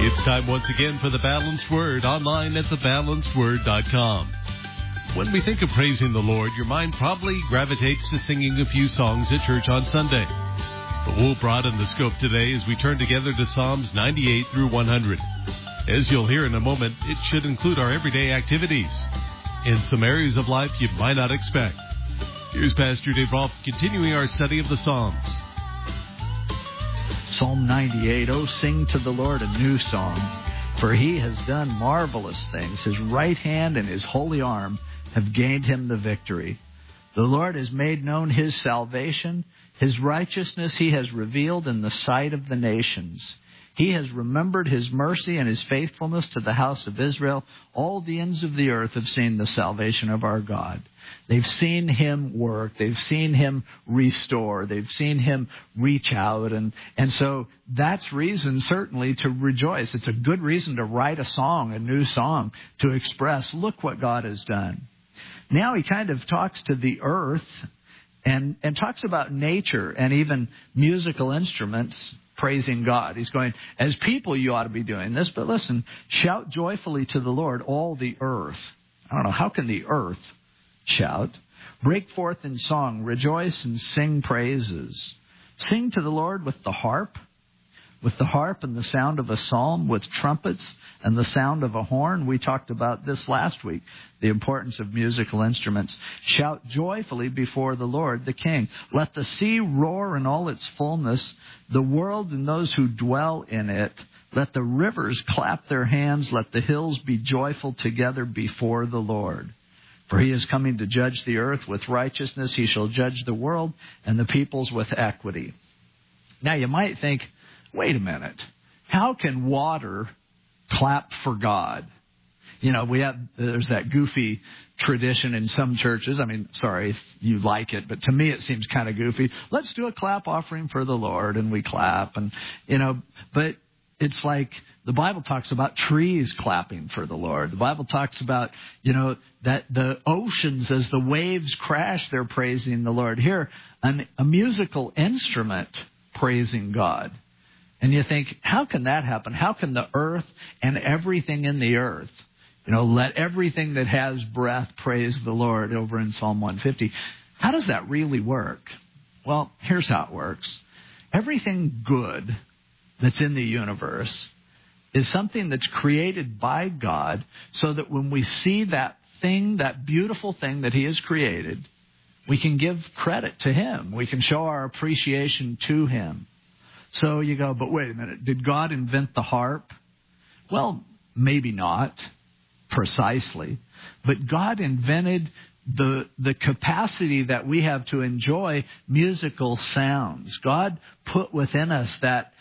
It's time once again for The Balanced Word, online at thebalancedword.com. When we think of praising the Lord, your mind probably gravitates to singing a few songs at church on Sunday. But we'll broaden the scope today as we turn together to Psalms 98 through 100. As you'll hear in a moment, it should include our everyday activities in some areas of life you might not expect. Here's Pastor Dave Rolfe continuing our study of the Psalms. Psalm 98, oh, sing to the Lord a new song, for he has done marvelous things. His right hand and his holy arm have gained him the victory. The Lord has made known his salvation. His righteousness he has revealed in the sight of the nations. He has remembered his mercy and his faithfulness to the house of Israel. All the ends of the earth have seen the salvation of our God. They've seen him work. They've seen him restore. They've seen him reach out. And so that's reason certainly to rejoice. It's a good reason to write a song, a new song, to express, look what God has done. Now he kind of talks to the earth and talks about nature and even musical instruments praising God. He's going, as people, you ought to be doing this, but listen, shout joyfully to the Lord, all the earth. I don't know, how can the earth shout? Break forth in song, rejoice and sing praises. Sing to the Lord with the harp and the sound of a psalm, with trumpets and the sound of a horn. We talked about this last week, the importance of musical instruments. Shout joyfully before the Lord, the King. Let the sea roar in all its fullness, the world and those who dwell in it. Let the rivers clap their hands. Let the hills be joyful together before the Lord. For he is coming to judge the earth with righteousness. He shall judge the world and the peoples with equity. Now you might think, wait a minute. How can water clap for God? You know, there's that goofy tradition in some churches. I mean, sorry if you like it, but to me it seems kind of goofy. Let's do a clap offering for the Lord, and we clap, and but it's like the Bible talks about trees clapping for the Lord. The Bible talks about, that the oceans, as the waves crash, they're praising the Lord. Here, a musical instrument praising God. And you think, how can that happen? How can the earth and everything in the earth, let everything that has breath praise the Lord over in Psalm 150? How does that really work? Well, here's how it works. Everything good that's in the universe is something that's created by God, so that when we see that thing, that beautiful thing that he has created, we can give credit to him. We can show our appreciation to him. So you go, but wait a minute, did God invent the harp? Well, maybe not precisely, but God invented the capacity that we have to enjoy musical sounds. God put within us that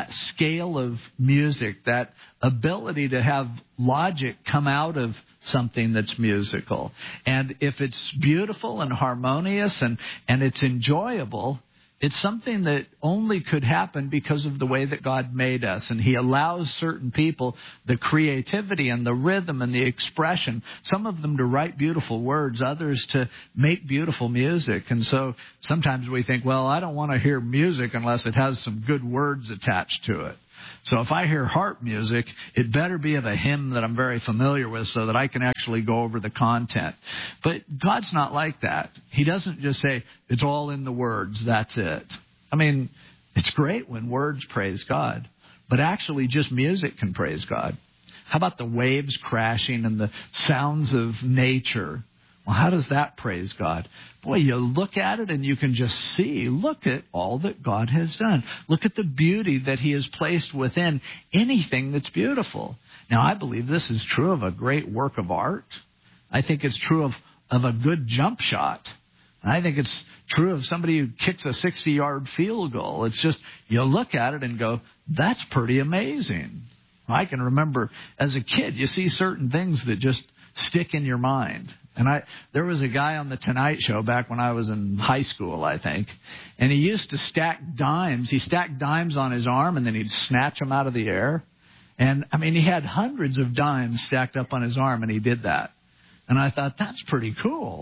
scale of music, that ability to have logic come out of something that's musical. And if it's beautiful and harmonious and it's enjoyable, it's something that only could happen because of the way that God made us. And he allows certain people the creativity and the rhythm and the expression, some of them to write beautiful words, others to make beautiful music. And so sometimes we think, well, I don't want to hear music unless it has some good words attached to it. So if I hear harp music, it better be of a hymn that I'm very familiar with so that I can actually go over the content. But God's not like that. He doesn't just say, it's all in the words, that's it. I mean, it's great when words praise God, but actually just music can praise God. How about the waves crashing and the sounds of nature? Well, how does that praise God? Boy, you look at it and you can just see, look at all that God has done. Look at the beauty that he has placed within anything that's beautiful. Now, I believe this is true of a great work of art. I think it's true of a good jump shot. I think it's true of somebody who kicks a 60-yard field goal. It's just, you look at it and go, that's pretty amazing. I can remember as a kid, you see certain things that just stick in your mind. And there was a guy on the Tonight Show back when I was in high school, I think, and he used to stack dimes. He stacked dimes on his arm, and then he'd snatch them out of the air. And, I mean, he had hundreds of dimes stacked up on his arm, and he did that. And I thought, that's pretty cool.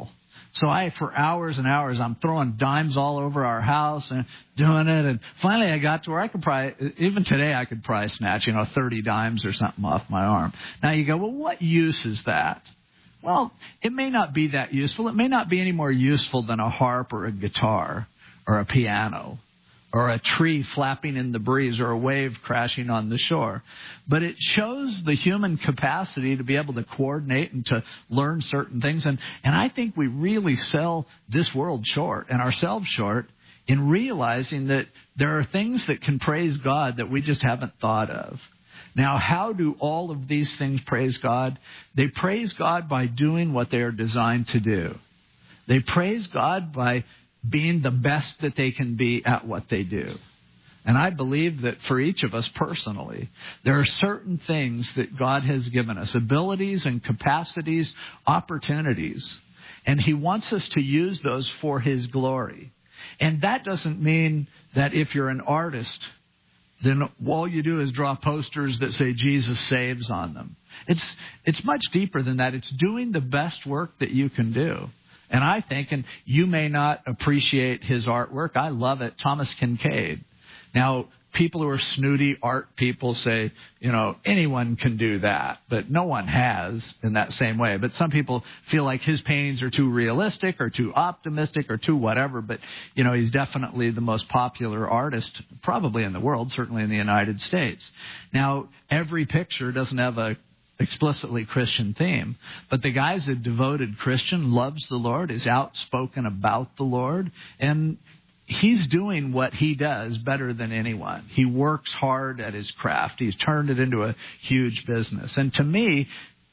So for hours and hours, I'm throwing dimes all over our house and doing it. And finally I got to where I could probably, even today I could probably snatch, 30 dimes or something off my arm. Now you go, well, what use is that? Well, it may not be that useful. It may not be any more useful than a harp or a guitar or a piano or a tree flapping in the breeze or a wave crashing on the shore. But it shows the human capacity to be able to coordinate and to learn certain things. And I think we really sell this world short and ourselves short in realizing that there are things that can praise God that we just haven't thought of. Now, how do all of these things praise God? They praise God by doing what they are designed to do. They praise God by being the best that they can be at what they do. And I believe that for each of us personally, there are certain things that God has given us, abilities and capacities, opportunities, and He wants us to use those for His glory. And that doesn't mean that if you're an artist, then all you do is draw posters that say Jesus saves on them. It's much deeper than that. It's doing the best work that you can do. And I think, and you may not appreciate his artwork, I love it, Thomas Kinkade. Now, people who are snooty art people say, anyone can do that, but no one has in that same way. But some people feel like his paintings are too realistic or too optimistic or too whatever. But, he's definitely the most popular artist probably in the world, certainly in the United States. Now, every picture doesn't have a explicitly Christian theme, but the guy's a devoted Christian, loves the Lord, is outspoken about the Lord, and he's doing what he does better than anyone. He works hard at his craft. He's turned it into a huge business. And to me,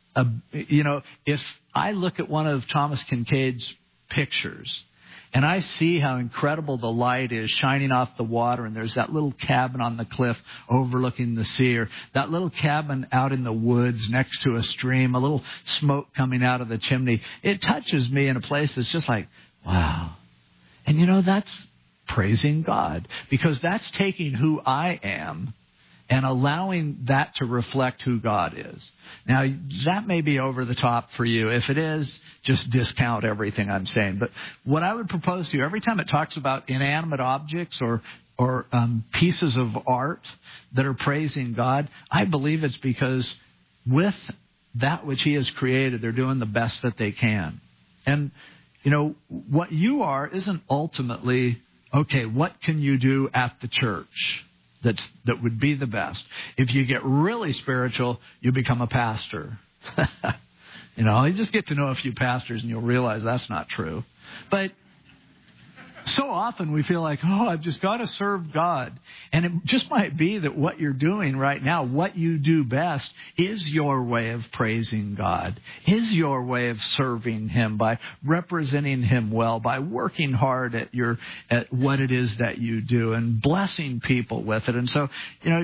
if I look at one of Thomas Kinkade's pictures and I see how incredible the light is shining off the water, and there's that little cabin on the cliff overlooking the sea, or that little cabin out in the woods next to a stream, a little smoke coming out of the chimney, it touches me in a place that's just like, wow. And that's praising God, because that's taking who I am and allowing that to reflect who God is. Now, that may be over the top for you. If it is, just discount everything I'm saying. But what I would propose to you, every time it talks about inanimate objects or pieces of art that are praising God, I believe it's because with that which He has created, they're doing the best that they can. And, what you are isn't ultimately, okay, what can you do at the church that would be the best? If you get really spiritual, you become a pastor. You just get to know a few pastors and you'll realize that's not true. But so often we feel like, I've just got to serve God. And it just might be that what you're doing right now, what you do best, is your way of praising God, is your way of serving Him by representing Him well, by working hard at what it is that you do and blessing people with it. And so,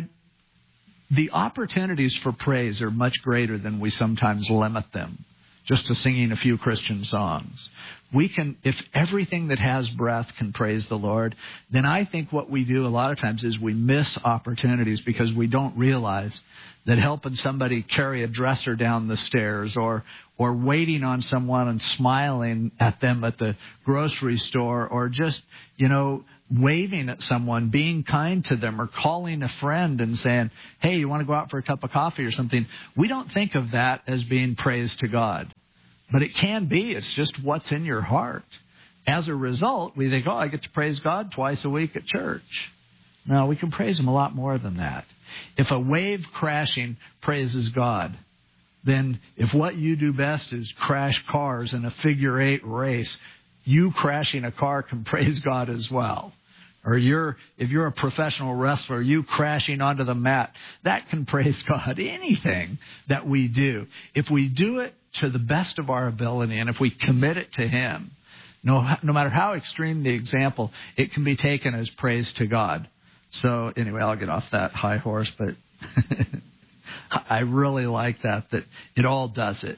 the opportunities for praise are much greater than we sometimes limit them just to singing a few Christian songs. We can, if everything that has breath can praise the Lord, then I think what we do a lot of times is we miss opportunities because we don't realize that helping somebody carry a dresser down the stairs or waiting on someone and smiling at them at the grocery store, or just, waving at someone, being kind to them, or calling a friend and saying, hey, you want to go out for a cup of coffee or something? We don't think of that as being praise to God. But it can be. It's just what's in your heart. As a result, we think, I get to praise God twice a week at church. No, we can praise Him a lot more than that. If a wave crashing praises God, then if what you do best is crash cars in a figure 8 race, you crashing a car can praise God as well. Or if you're a professional wrestler, you crashing onto the mat, that can praise God. Anything that we do, if we do it to the best of our ability and if we commit it to Him, no matter how extreme the example, it can be taken as praise to God. So anyway, I'll get off that high horse, but I really like that it all does it.